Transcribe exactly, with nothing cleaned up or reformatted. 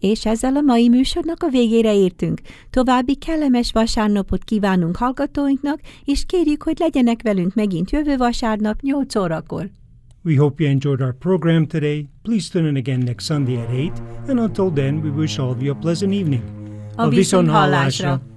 És ezzel a mai műsornak a végére értünk. További kellemes vasárnapot kívánunk hallgatóinknak, és kérjük, hogy legyenek velünk megint jövő vasárnap nyolc órakor. We hope you enjoyed our program today. Please tune in again next Sunday at eight, and until then, we wish all of you a pleasant evening. A viszonthallásra!